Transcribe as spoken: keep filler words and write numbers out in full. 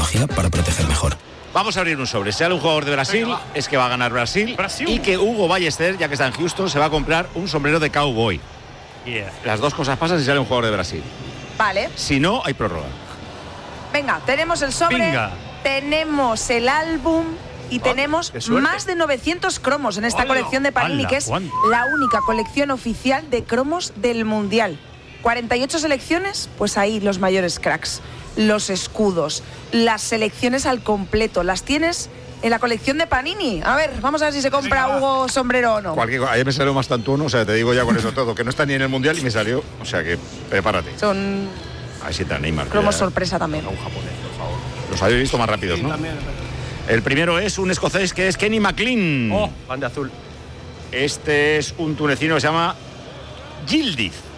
tecnología para proteger mejor. Vamos a abrir un sobre. Si sale un jugador de Brasil, Venga, es que va a ganar Brasil, Brasil. Y que Hugo Ballester, ya que está en Houston, se va a comprar un sombrero de cowboy. Yeah. Las dos cosas pasan si sale un jugador de Brasil. Vale. Si no, hay prórroga. Venga, tenemos el sobre, Venga. tenemos el álbum y oh, tenemos más de novecientos cromos en esta Hola. colección de Panini, Hola. que es ¿Cuánto? la única colección oficial de cromos del Mundial. cuarenta y ocho selecciones, pues ahí los mayores cracks. Los escudos, las selecciones al completo, las tienes en la colección de Panini. A ver, vamos a ver si se compra Venga. Hugo sombrero o no. Cualquier, ayer me salió más tantuno, o sea, te digo ya con eso todo, que no está ni en el Mundial y me salió, o sea que prepárate. Son Ahí sí está Neymar. cromos sorpresa también. Un japonés, por favor. Los habéis visto más rápidos, sí, ¿no? También. El primero es un escocés que es Kenny McLean. Oh, van de azul. Este es un tunecino que se llama Yildiz.